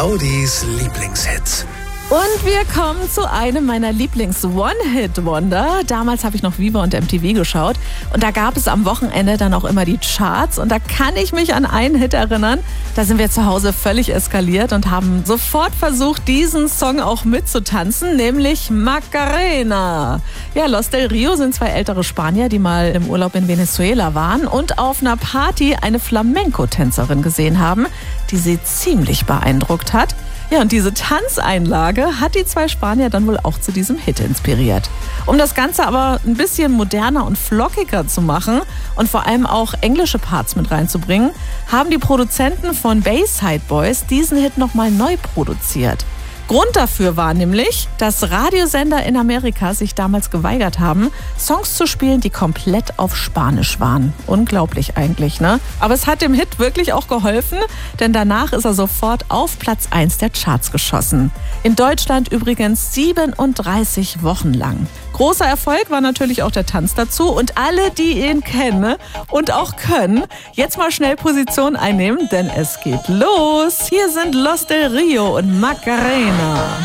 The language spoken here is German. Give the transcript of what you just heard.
Claudis Lieblingshits. Und wir kommen zu einem meiner Lieblings-One-Hit-Wonder. Damals habe ich noch Viva und MTV geschaut. Und da gab es am Wochenende dann auch immer die Charts. Und da kann ich mich an einen Hit erinnern. Da sind wir zu Hause völlig eskaliert und haben sofort versucht, diesen Song auch mitzutanzen, nämlich Macarena. Ja, Los del Rio sind zwei ältere Spanier, die mal im Urlaub in Venezuela waren und auf einer Party eine Flamenco-Tänzerin gesehen haben, die sie ziemlich beeindruckt hat. Ja, und diese Tanzeinlage hat die zwei Spanier dann wohl auch zu diesem Hit inspiriert. Um das Ganze aber ein bisschen moderner und flockiger zu machen und vor allem auch englische Parts mit reinzubringen, haben die Produzenten von Bayside Boys diesen Hit nochmal neu produziert. Grund dafür war nämlich, dass Radiosender in Amerika sich damals geweigert haben, Songs zu spielen, die komplett auf Spanisch waren. Unglaublich eigentlich, ne? Aber es hat dem Hit wirklich auch geholfen, denn danach ist er sofort auf Platz 1 der Charts geschossen. In Deutschland übrigens 37 Wochen lang. Großer Erfolg war natürlich auch der Tanz dazu und alle, die ihn kennen und auch können, jetzt mal schnell Position einnehmen, denn es geht los. Hier sind Los del Rio und Macarena.